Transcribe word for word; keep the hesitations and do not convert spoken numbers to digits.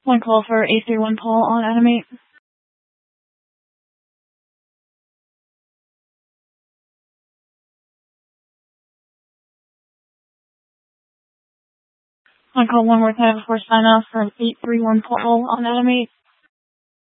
One call for eight three one Paul on Animate. One call one more time before sign off for eight three one Paul on Animate.